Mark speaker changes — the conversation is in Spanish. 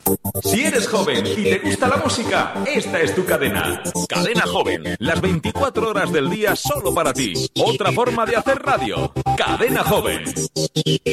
Speaker 1: Si eres joven y te gusta la música, esta es tu cadena. Cadena Joven, las 24 horas del día solo para ti. Otra forma de hacer radio. Cadena Joven.